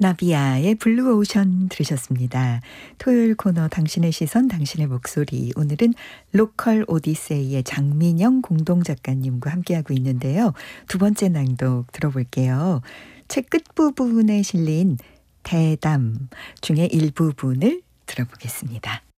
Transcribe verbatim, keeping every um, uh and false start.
나비야의 블루오션 들으셨습니다. 토요일 코너 당신의 시선 당신의 목소리, 오늘은 로컬 오디세이의 장민영 공동작가님과 함께하고 있는데요. 두 번째 낭독 들어볼게요. 책 끝부분에 실린 대담 중에 일부분을 들어보겠습니다.